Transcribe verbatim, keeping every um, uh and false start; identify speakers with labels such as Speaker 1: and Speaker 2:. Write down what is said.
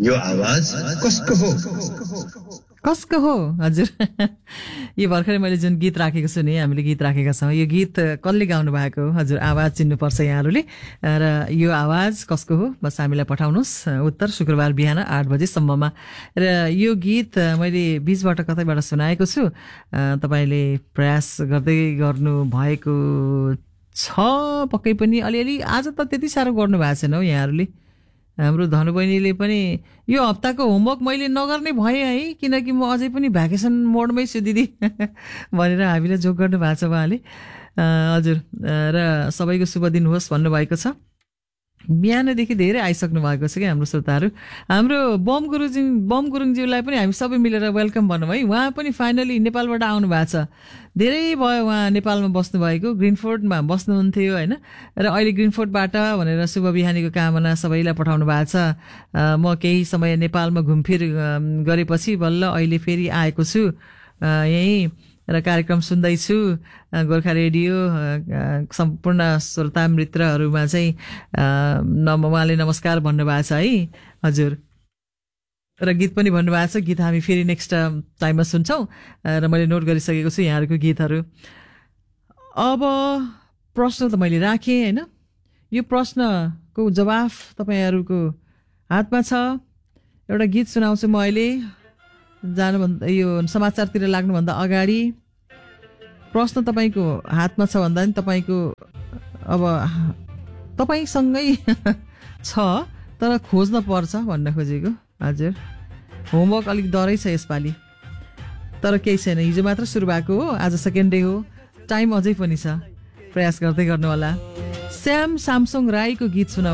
Speaker 1: यो आवाज कसको हो?
Speaker 2: कसको हो हजुर? यो भर्खरै मैले जुन गीत राखेको छु नि, हामीले गीत राखेका छौँ, यो गीत कसले गाउनु भएको हजुर? आवाज चिन्नुपर्छ यहाँहरूले। र यो आवाज कसको हो बस हामीलाई पठाउनुहोस् उत्तर शुक्रबार बिहान आठ बजेसम्ममा। र यो गीत मैले बिचबाट कतैबाट सुनाएको छु, तपाईँले प्रयास गर्दै गर्नु भएको छ पक्कै पनि। अलिअलि आज त त्यति साह्रो गर्नु भएको छैन हौ यहाँहरूले। हाम्रो धनु बहिनीले पनि यो हप्ताको होमवर्क मैले नगर्ने भएँ है, किनकि म अझै पनि भ्याकेसन मोडमै छु दिदी भनेर हामीलाई जोक गर्नु भएको छ उहाँले। हजुर, र सबैको शुभ दिन होस् भन्नुभएको छ। बिहानदेखि धेरै आइसक्नु भएको छ क्या हाम्रो श्रोताहरू। हाम्रो बम गुरुजी बम गुरुङज्यूलाई पनि हामी सबै मिलेर वेलकम भनौँ है। उहाँ पनि फाइनली नेपालबाट आउनु भएको छ। धेरै भयो उहाँ नेपालमा बस्नुभएको, ग्रिनफोर्डमा बस्नुहुन्थ्यो होइन, र अहिले ग्रिनफोर्डबाट भनेर शुभ बिहानीको कामना सबैलाई पठाउनु भएको छ। म केही समय नेपालमा घुमफिर गरेपछि बल्ल अहिले फेरि आएको छु यहीँ, र कार्यक्रम सुन्दैछु गोर्खा रेडियो। सम्पूर्ण श्रोता मित्रहरूमा चाहिँ उहाँले नमस्कार भन्नुभएको छ है हजुर। र गीत पनि भन्नुभएको छ, गीत हामी फेरि नेक्स्ट टाइममा सुन्छौँ। र मैले नोट गरिसकेको छु यहाँहरूको गीतहरू। अब प्रश्न त मैले राखेँ होइन, यो प्रश्नको जवाफ तपाईँहरूको हातमा छ। एउटा गीत सुनाउँछु म अहिले, जानुभन्दा यो समाचारतिर लाग्नुभन्दा अगाडि। प्रश्न तपाईँको हातमा छ भन्दा नि तपाईँको अब तपाईँसँगै छ तर खोज्न पर्छ भन्न खोजेको हजुर। होमवर्क अलिक डरै छ यसपालि, तर केही छैन, हिजो मात्र सुरु भएको हो, आज सेकेन्ड डे हो, टाइम अझै पनि छ, प्रयास गर्दै गर्नु होला। श्याम सामसोङ राईको गीत सुनाउ।